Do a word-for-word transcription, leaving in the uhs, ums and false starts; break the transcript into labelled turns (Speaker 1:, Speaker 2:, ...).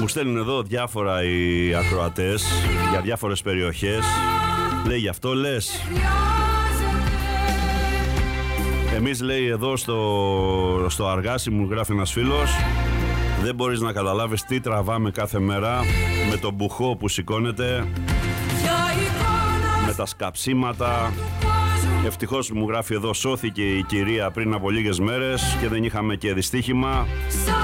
Speaker 1: Μου στέλνουν εδώ διάφορα οι ακροατές για διάφορες περιοχές. Λέει γι' αυτό λες. Εμείς, λέει, εδώ στο, στο Αργάσι, μου γράφει ένας φίλος, δεν μπορείς να καταλάβεις τι τραβάμε κάθε μέρα με τον μπουχό που σηκώνεται, με τα σκαψίματα. Ευτυχώς, μου γράφει εδώ, σώθηκε η κυρία πριν από λίγες μέρες και δεν είχαμε και δυστύχημα.